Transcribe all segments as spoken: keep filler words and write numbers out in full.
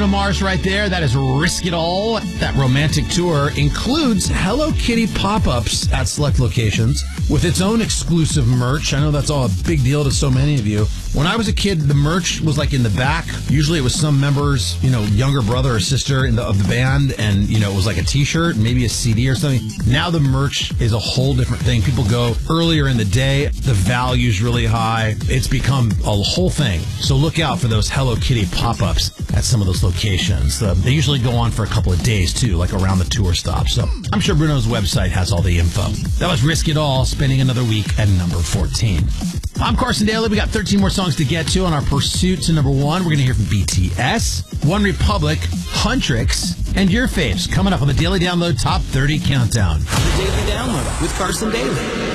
Mars right there. That is Risk It All. That romantic tour includes Hello Kitty pop-ups at select locations with its own exclusive merch. I know that's all a big deal to so many of you. When I was a kid, the merch was like in the back. Usually it was some member's, you know, younger brother or sister in the, of the band, and, you know, it was like a t-shirt, maybe a C D or something. Now the merch is a whole different thing. People go earlier in the day. The value's really high. It's become a whole thing. So look out for those Hello Kitty pop-ups at some of those locations. Uh, they usually go on for a couple of days, too, like around the tour stop. So I'm sure Bruno's website has all the info. That was Risk It All, spending another week at number fourteen. I'm Carson Daly. We got thirteen more songs to get to on our pursuit to number one. We're going to hear from B T S, One Republic, Huntrix, and your faves coming up on the Daily Download Top thirty Countdown. The Daily Download with Carson Daly.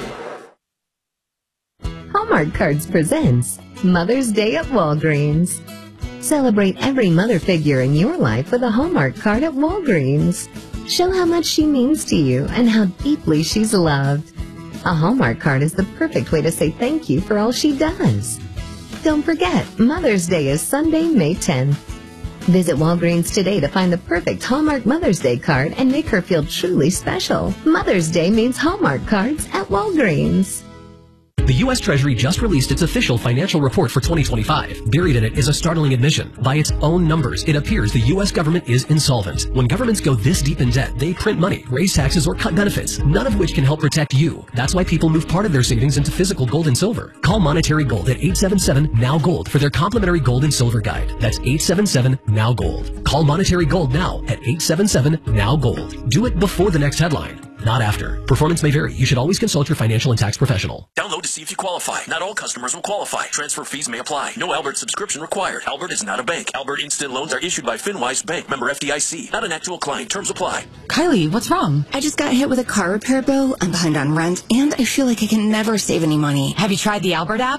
Hallmark Cards presents Mother's Day at Walgreens. Celebrate every mother figure in your life with a Hallmark card at Walgreens. Show how much she means to you and how deeply she's loved. A Hallmark card is the perfect way to say thank you for all she does. Don't forget, Mother's Day is Sunday, May tenth. Visit Walgreens today to find the perfect Hallmark Mother's Day card and make her feel truly special. Mother's Day means Hallmark cards at Walgreens. The U S Treasury just released its official financial report for twenty twenty-five. Buried in it is a startling admission. By its own numbers, it appears the U S government is insolvent. When governments go this deep in debt, they print money, raise taxes, or cut benefits, none of which can help protect you. That's why people move part of their savings into physical gold and silver. Call Monetary Gold at eight seven seven, N O W Gold for their complimentary gold and silver guide. That's eight seven seven, N O W Gold. Call Monetary Gold now at eight seven seven, N O W Gold. Do it before the next headline, not after. Performance may vary. You should always consult your financial and tax professional. Download to see if you qualify. Not all customers will qualify. Transfer fees may apply. No Albert subscription required. Albert is not a bank. Albert Instant Loans are issued by FinWise Bank, member F D I C. Not an actual client. Terms apply. Kylie, what's wrong? I just got hit with a car repair bill. I'm behind on rent, and I feel like I can never save any money. Have you tried the Albert app?